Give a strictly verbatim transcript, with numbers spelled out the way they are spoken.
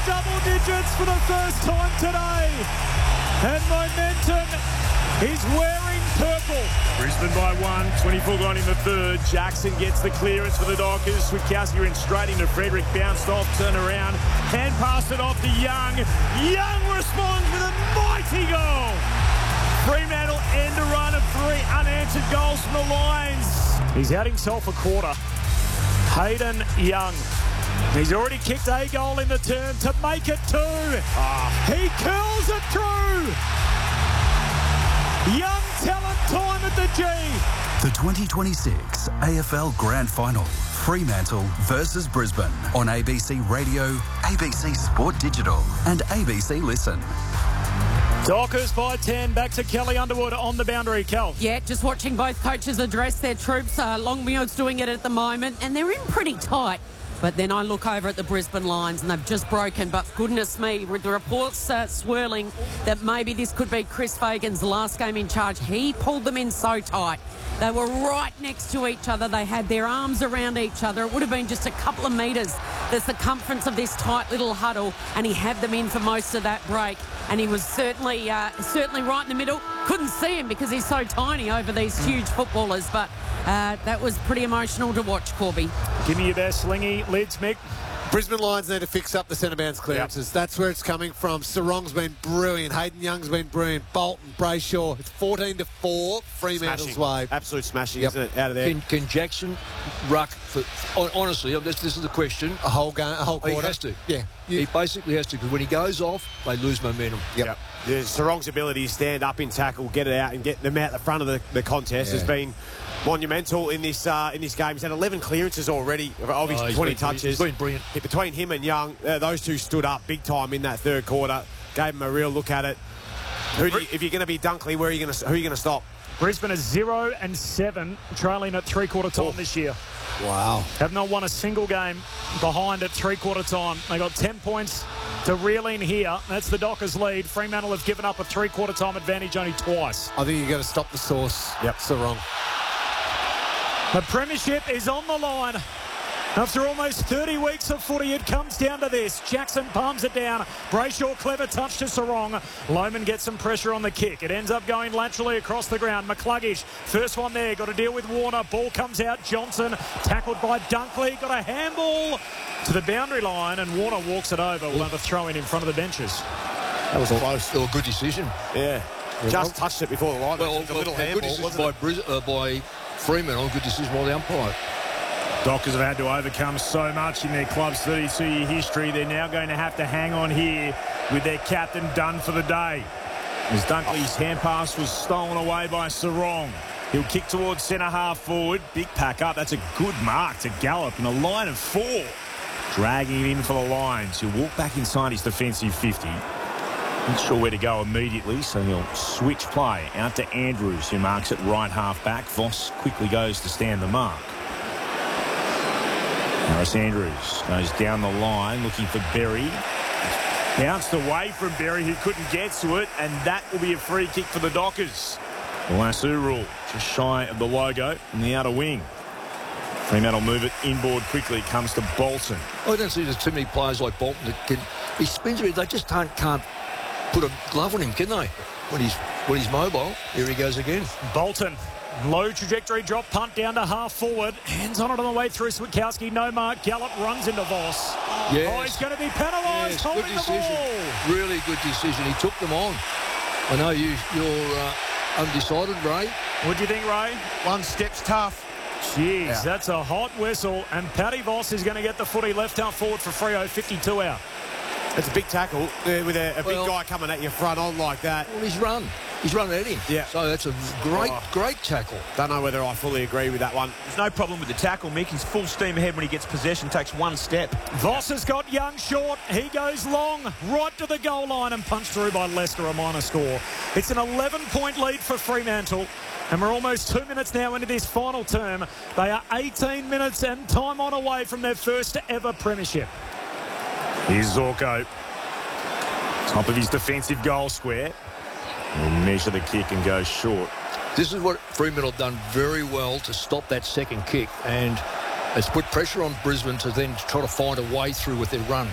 double digits for the first time today. And momentum is wearing purple. Brisbane by one, twenty-four gone in the third. Jackson gets the clearance for the Dockers. Switkowski in straight into Frederick, bounced off, turned around, hand passed it off to Young. Young responds with a mighty goal. Fremantle end a run of three unanswered goals from the Lions. He's had himself a quarter. Hayden Young. He's already kicked a goal in the term to make it two. Ah. He curls it through. Young talent time at the G. The twenty twenty-six A F L Grand Final. Fremantle versus Brisbane on A B C Radio, A B C Sport Digital and A B C Listen. Dockers by ten. Back to Kelly Underwood on the boundary. Kel. Yeah, just watching both coaches address their troops. Uh, Longmuir's doing it at the moment, and they're in pretty tight. But then I look over at the Brisbane Lions and they've just broken. But goodness me, with the reports uh, swirling that maybe this could be Chris Fagan's last game in charge. He pulled them in so tight. They were right next to each other. They had their arms around each other. It would have been just a couple of metres, the circumference of this tight little huddle, and he had them in for most of that break. And he was certainly uh, certainly right in the middle. Couldn't see him because he's so tiny over these huge footballers. But uh, that was pretty emotional to watch, Corby. Give me your best, Slingy. Lids, Mick. Brisbane Lions need to fix up the centre bounce clearances. Yep. That's where it's coming from. Sarong's been brilliant. Hayden Young's been brilliant. Bolton, Brayshaw. It's fourteen to four. Fremantle's way. Absolute smashing, yep. isn't it? Out of there. Can, can Jackson ruck? For, honestly, this, this is the question. A whole game, a whole quarter. He has to. Yeah. You, he basically has to, because when he goes off, they lose momentum. Yep. yep. Yeah, Sarong's ability to stand up in tackle, get it out, and get them out the front of the, the contest yeah. has been monumental in this uh, in this game. He's had eleven clearances already of his oh, twenty been, touches. He's been brilliant. Between him and Young, uh, those two stood up big time in that third quarter. Gave him a real look at it. Who do you, if you're going to be Dunkley, where are you going to who are you going to stop? Brisbane is zero and seven, trailing at three-quarter time oh. this year. Wow. Have not won a single game behind at three-quarter time. They got ten points to reel in here. That's the Dockers lead. Fremantle have given up a three-quarter time advantage only twice. I think you've got to stop the source. Yep. Sarong. The premiership is on the line. After almost thirty weeks of footy, it comes down to this. Jackson palms it down. Brayshaw, clever touch to Sarong. Lohman gets some pressure on the kick. It ends up going laterally across the ground. McCluggage, first one there. Got to deal with Warner. Ball comes out. Johnson, tackled by Dunkley. Got a handball to the boundary line, and Warner walks it over. We'll have a throw in in front of the benches. That was close. A good decision. Yeah. Just touched it before the line. Well, a little a handball, good decision wasn't by, it? uh, by Fremantle. Good decision by the umpire. Dockers have had to overcome so much in their club's thirty-two-year history. They're now going to have to hang on here with their captain done for the day. As Dunkley's hand pass was stolen away by Sarong. He'll kick towards centre half forward. Big pack up. That's a good mark to Gallop in a line of four. Dragging it in for the Lions. He'll walk back inside his defensive fifty. Not sure where to go immediately, so he'll switch play out to Andrews, who marks it right half back. Voss quickly goes to stand the mark. Harris Andrews goes down the line looking for Berry. Bounced away from Berry, who couldn't get to it, and that will be a free kick for the Dockers. The Lasso rule, just shy of the logo in the outer wing. Fremantle move it inboard quickly. It comes to Bolton. I don't see there's too many players like Bolton that can. He spins a bit. They just can't, can't put a glove on him, can they? When he's when he's mobile. Here he goes again. Bolton. Low trajectory drop punt down to half forward. Hands on it on the way through. Switkowski, no mark. Gallop runs into Voss. Yes. Oh, he's going to be penalised. Yes, holding good decision. The ball. Really good decision. He took them on. I know you, you're uh, undecided, Ray. What do you think, Ray? One step's tough. Jeez, yeah. That's a hot whistle. And Paddy Voss is going to get the footy left half forward for Freo, fifty-two out. It's a big tackle uh, with a, a well, big guy coming at you front on like that. Well, he's run. He's run at him. Yeah. So that's a great, oh. great tackle. Don't know whether I fully agree with that one. There's no problem with the tackle, Mick. He's full steam ahead when he gets possession, takes one step. Voss has got Young short. He goes long, right to the goal line and punched through by Leicester, a minor score. It's an eleven-point lead for Fremantle. And we're almost two minutes now into this final term. They are eighteen minutes and time on away from their first ever premiership. Here's Zorko. Top of his defensive goal square. He'll measure the kick and go short. This is what Fremantle have done very well to stop that second kick, and it's put pressure on Brisbane to then try to find a way through with their run.